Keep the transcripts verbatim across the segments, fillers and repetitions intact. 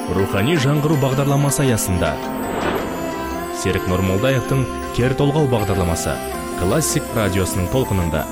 Рухани жаңғыру бағдарламасы аясында Серік Нұрмолдаевтың Кер толғау бағдарламасы Классик радиосының толқынында.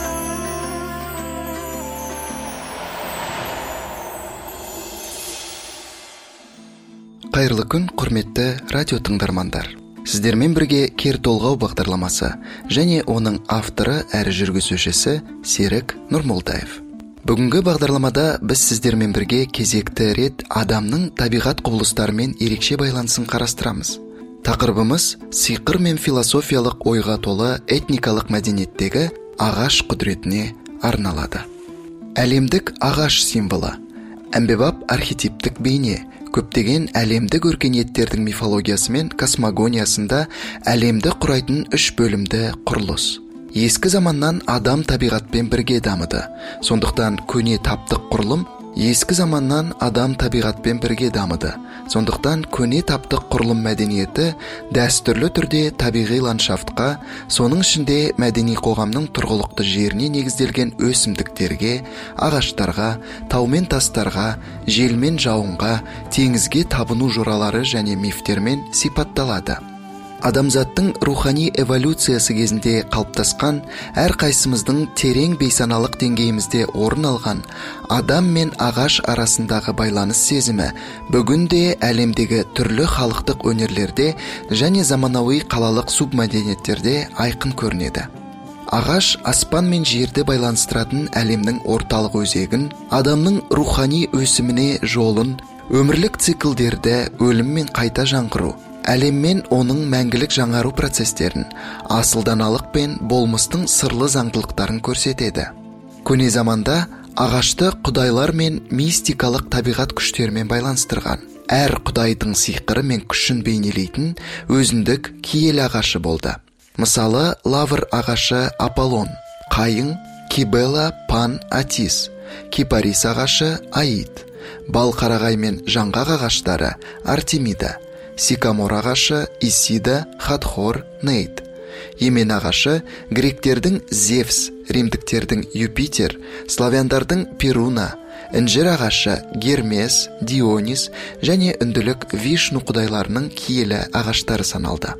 Қайырлы күн, құрметті радио тыңдармандар. Сіздермен бірге Кер толғау бағдарламасы және оның авторы әрі жүргізушісі Серік Нұрмолдаев. Бүгінгі бағдарламада біз сіздермен бірге кезекті рет адамның табиғат құбылыстарымен ерекше байланысын қарастырамыз. Тақырыбымыз сиқыр мен философиялық ойға толы этникалық мәдениеттегі ағаш құдіретіне арналады. Әлемдік ағаш символы, әмбебап архетиптік бейне, көптеген әлемдік өркениеттердің мифологиясы мен космогониясында әлемді құрайтын үш бөлімді құрылыс. Ескі заманнан адам табиғатпен бірге дамыды. Сондықтан көне таптық құрылым Ескі заманнан адам табиғатпен бірге дамыды. Сондықтан көне таптық құрылым мәдениеті дәстүрлі түрде табиғи ландшафтқа, соның ішінде мәдени қоғамның тұрғылықты жеріне негізделген өсімдіктерге, ағаштарға, тау мен тастарға, жел мен жауынға, теңізге табыну жоралары және мифтермен сипатталады. Адамзаттың рухани эволюциясы кезінде қалыптасқан, әр қайсымыздың терең бейсаналық деңгейімізде орын алған адам мен ағаш арасындағы байланыс сезімі бүгінде әлемдегі түрлі халықтық өнерлерде және заманауи қалалық субмәдениеттерде айқын көрінеді. Ағаш аспан мен жерді байланыстыратын әлемнің орталық өзегін, адамның рухани өсіміне жолын, өмірлік циклдерді, өлім мен қайта жаңғыру, әлем мен оның мәңгілік жаңару процестерін, асылданалық пен болмыстың сырлы заңдылықтарын көрсетеді. Көне заманда ағашты құдайлар мен мистикалық табиғат күштерімен байланыстырған. Әр құдайдың сиқыры мен күшін бейнелейтін өзіндік киелі ағашы болды. Мысалы, лавр ағашы Аполлон, қайың, Кибела, Пан, Атис, кипарис ағашы Аид, бал қарағай мен жаңғақ ағаштары Артемида, сикамор ағашы Исида, Хатхор, Нейт. Емен ағашы гректердің Зевс, римдіктердің Юпитер, славяндардың Перуна, інжір ағашы Гермес, Дионис және үнділік Вишну құдайларының киелі ағаштары саналды.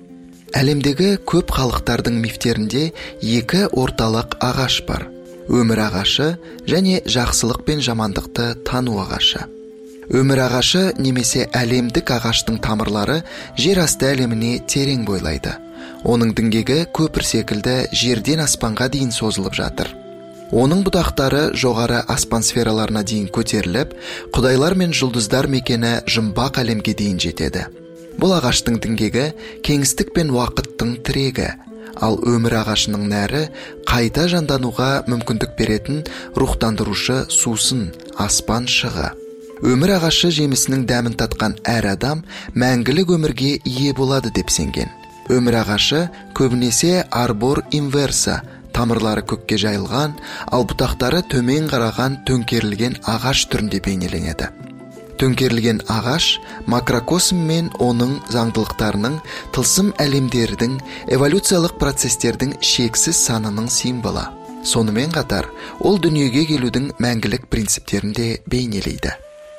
Әлемдегі көп халықтардың мифтерінде екі орталық ағаш бар: өмір ағашы және жақсылық пен жамандықты тану ағашы. Өмір ағашы немесе әлемдік ағаштың тамырлары жер асты әлеміне терең бойлайды. Оның діңгегі көпір секілді жерден аспанға дейін созылып жатыр. Оның бұтақтары жоғары аспан сфераларына дейін көтеріліп, құдайлар мен жұлдыздар мекені жұмбақ әлемге дейін жетеді. Бұл ағаштың діңгегі кеңістік пен уақыттың тірегі, ал өмір ағашының нәрі қайта жандануға мүмкіндік беретін рухтандырушы сусын, аспан шығы. Өмір ағашы жемісінің дәмін татқан әр адам мәңгілік өмірге ие болады деп сенген. Өмір ағашы көбінесе арбор инверса, тамырлары көкке жайылған, ал бұтақтары төмен қараған төңкерілген ағаш түрінде бейнеленеді. Төңкерілген ағаш макрокосм мен оның заңдылықтарының, тылсым әлемдердің, эволюциялық процестердің шексіз санының символы. Сонымен қатар, ол дүниеге келудің мәңгілік принциптерін де бейнелейді.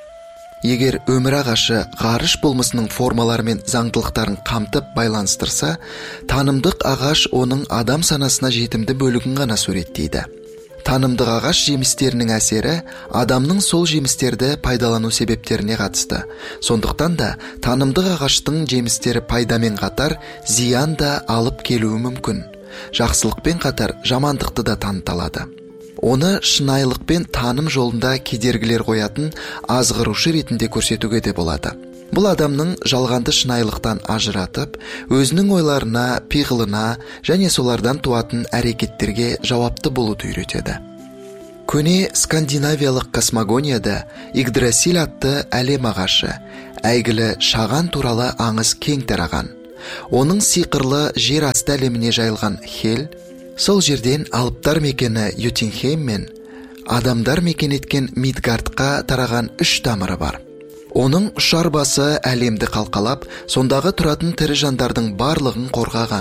Егер өмір ағашы ғарыш болмысының формалары мен заңдылықтарын қамтып байланыстырса, танымдық ағаш оның адам санасына жетімді бөлігін ғана суреттейді. Танымдық ағаш жемістерінің әсері адамның сол жемістерді пайдалану себептеріне қатысты. Сондықтан да танымдық ағаштың жемістері пайдамен қатар зиян да алып келуі мүмкін. Жақсылықпен қатар жамандықты да таныталады. Оны шынайылықпен таным жолында кедергілер қоятын азғырушы ретінде көрсетуге де болады. Бұл адамның жалғанды шынайылықтан ажыратып, өзінің ойларына, пиғылына және солардан туатын әрекеттерге жауапты болуды үйретеді. Көне скандинавиялық космогонияда Игдрасиль атты әлем ағашы, әйгілі шаған туралы аңыз кең тараған. Оның сиқырлы жер асты әлеміне жайылған Хел, сол жерден алыптар мекені Ютинхейм мен адамдар мекен еткен Мидгардқа тараған үш тамыры бар. Оның ұшар басы әлемді қалқалап, сондағы тұратын тірі жандардың барлығын қорғаған.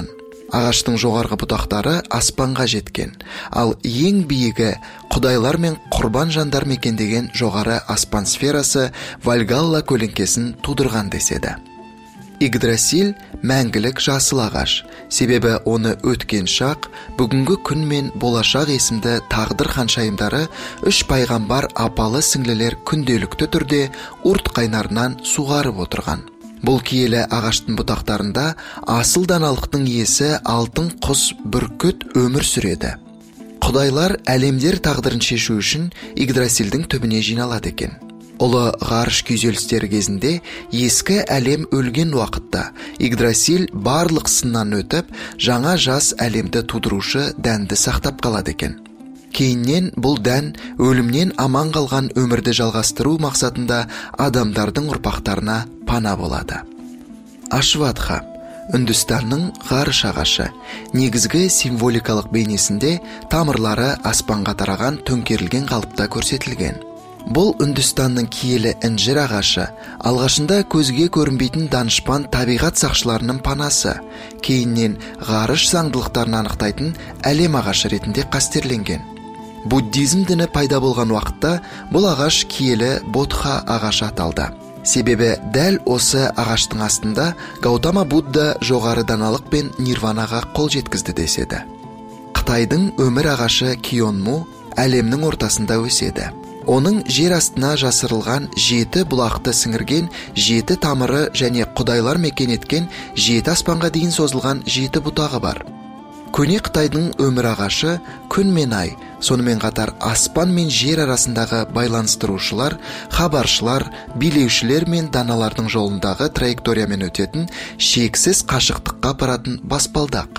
Ағаштың жоғарғы бұтақтары аспанға жеткен, ал ең биігі құдайлар мен құрбан жандар мекендеген жоғары аспан сферасы Вальгалла көлеңкесін тудырған деседі. Игдрасиль мәңгілік жасыл ағаш, себебі оны өткен шақ, бүгінгі күн мен болашақ есімді тағдыр ханшайымдары үш пайғамбар апалы сіңлілер күнделікті түрде ұрт қайнарынан суғарып отырған. Бұл киелі ағаштың бұтақтарында асыл даналықтың иесі алтын құс бүркіт өмір сүреді. Құдайлар әлемдер тағдырын шешу үшін Игдрасильдің түбіне жиналады екен. Ұлы ғарыш күйзелістері кезінде ескі әлем өлген уақытта Игдрасиль барлық сыннан өтіп, жаңа жас әлемді тудырушы дәнді сақтап қалады екен. Кейіннен бұл дән өлімнен аман қалған өмірді жалғастыру мақсатында адамдардың ұрпақтарына пана болады. Ашватха, Үндістанның ғарыш ағашы, негізгі символикалық бейнесінде тамырлары аспанға тараған төңкерілген қалыпта көрсетілген. Бұл Үндістанның киелі інжір ағашы, алғашында көзге көрінбейтін данышпан табиғат сақшыларының панасы, кейіннен ғарыш заңдылықтарын анықтайтын әлем ағашы ретінде қастерленген. Буддизм діні пайда болған уақытта бұл ағаш киелі Бодха ағашы аталды. Себебі дәл осы ағаштың астында Гаутама Будда жоғары даналық пен нирванаға қол жеткізді деседі. Қытайдың өмір ағашы Кионму әлемнің ортасында өседі. Оның жер астына жасырылған жеті бұлақты сіңірген жеті тамыры және құдайлар мекен еткен жеті аспанға дейін созылған жеті бұтағы бар. Көне Қытайдың өмір ағашы күн мен ай, сонымен қатар аспан мен жер арасындағы байланыстырушылар, хабаршылар, билеушілер мен даналардың жолындағы траекториямен өтетін шексіз қашықтыққа апаратын баспалдақ.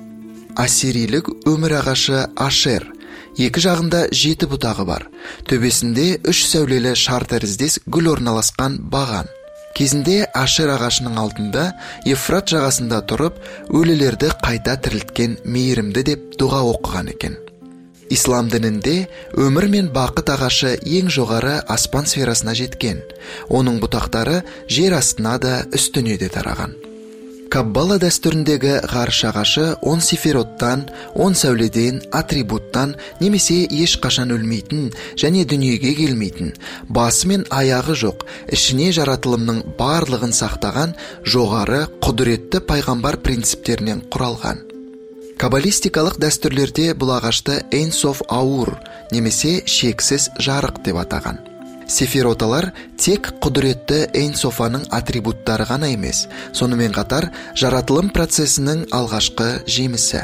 Ассирилік өмір ағашы Ашер, екі жағында жеті бұтағы бар. Төбесінде үш сәулелі шар тәріздес гүл орналасқан баған. Кезінде Ашер ағашының алдында Ефрат жағасында тұрып, өлілерді қайта тірілткен мейірімді деп дұға оқыған екен. Ислам дінінде өмір мен бақыт ағашы ең жоғары аспан сферасына жеткен. Оның бұтақтары жер астына да үстіне де тараған. Каббала дәстүріндегі ғарыш ағашы он сифироттан, он сәуледен, атрибуттан, немесе ешқашан өлмейтін және дүниеге келмейтін, басы мен аяғы жоқ, ішіне жаратылымның барлығын сақтаған жоғары құдіретті пайғамбар принциптерінен құралған. Каббалистикалық дәстүрлерде бұл ағашты Эйн Соф Аур, немесе шексіз жарық деп атаған. Сефироталар тек құдіретті Эйн Софаның атрибуттары ғана емес, сонымен қатар жаратылым процесінің алғашқы жемісі.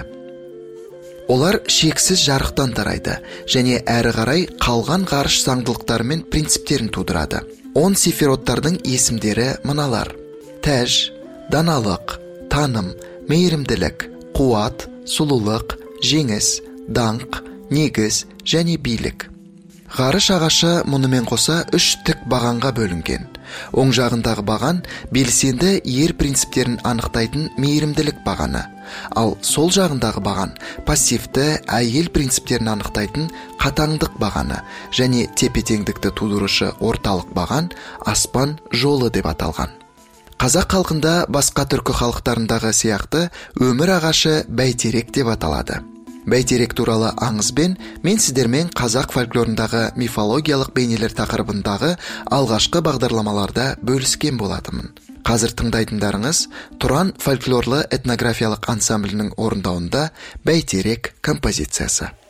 Олар шексіз жарықтан тарайды және әрі қарай қалған ғарыш заңдылықтары мен принциптерін тудырады. Он сефироттардың есімдері мыналар: тәж, даналық, таным, мейірімділік, қуат, сұлулық, жеңіс, даңқ, негіз және билік. Ғарыш ағашы мұнымен қоса үш тік бағанға бөлінген. Оң жағындағы баған белсенді ер принциптерін анықтайтын мейірімділік бағаны, ал сол жағындағы баған пассивті әйел принциптерін анықтайтын қатаңдық бағаны және тепе-теңдікті тудырушы орталық баған аспан жолы деп аталған. Қазақ халқында басқа түркі халықтарындағы сияқты өмір ағашы бәйтерек деп аталады. Бәйтерек туралы аңызбен мен сіздермен қазақ фольклорындағы мифологиялық бейнелер тақырыбындағы алғашқы бағдарламаларда бөліскен болатымын. Қазір тыңдайтындарыңыз Тұран фольклорлы этнографиялық ансамблінің орындауында Бәйтерек композициясы.